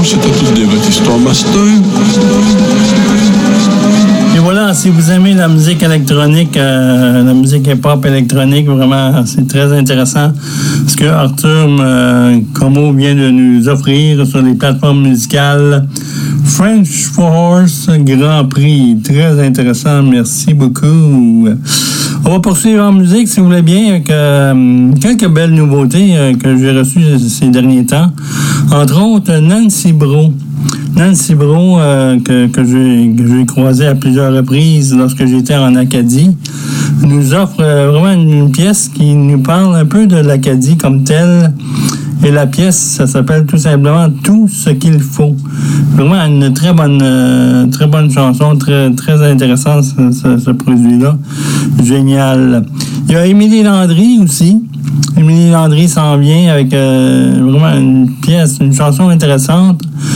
Non, c'était toute de votre histoire, master. Et voilà, si vous aimez la musique électronique, la musique hip-hop électronique, vraiment, c'est très intéressant ce que Arthur Como vient de nous offrir sur les plateformes musicales. French Force Grand Prix, très intéressant, merci beaucoup. On va poursuivre en musique, si vous voulez bien, avec quelques belles nouveautés que j'ai reçues ces derniers temps. Entre autres, Nancy Bro. Nancy Bro, que j'ai croisé à plusieurs reprises lorsque j'étais en Acadie, nous offre vraiment une pièce qui nous parle un peu de l'Acadie comme telle. Et la pièce, ça s'appelle tout simplement « Tout ce qu'il faut ». Vraiment une très bonne chanson, très intéressante ce produit-là. Génial. Il y a Émilie Landry aussi. Émilie Landry s'en vient avec vraiment une chanson intéressante.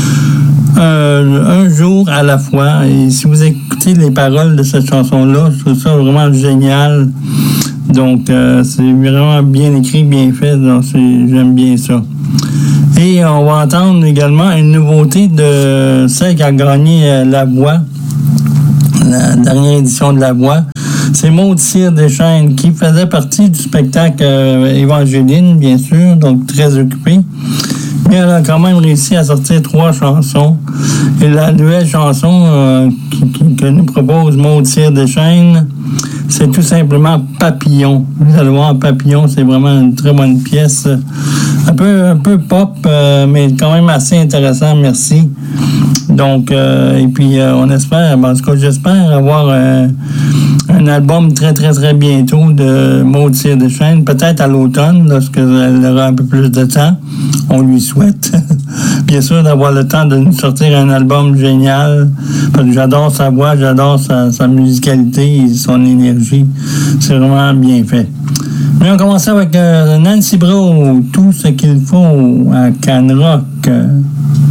Un jour à la fois. Et si vous écoutez les paroles de cette chanson-là, je trouve ça vraiment génial. Donc, c'est vraiment bien écrit, bien fait. Donc, j'aime bien ça. Et on va entendre également une nouveauté de celle qui a gagné La Voix, la dernière édition de La Voix. C'est Maud Cyr Deschênes, qui faisait partie du spectacle Évangeline, bien sûr, donc très occupée. Mais elle a quand même réussi à sortir 3 chansons. Et la nouvelle chanson que nous propose Maud Cyr Deschênes, c'est tout simplement Papillon. Vous allez voir, Papillon, c'est vraiment une très bonne pièce. Un peu pop, mais quand même assez intéressant, merci. Donc, et puis on espère, en tout cas j'espère avoir un album très bientôt de Maud Cyr Deschênes, peut-être à l'automne, lorsqu'elle aura un peu plus de temps. On lui souhaite, bien sûr, d'avoir le temps de nous sortir un album génial, parce que j'adore sa voix, j'adore sa musicalité et son énergie. C'est vraiment bien fait. Mais on commence avec Nancy Bro, Tout ce qu'il faut à Can Rock.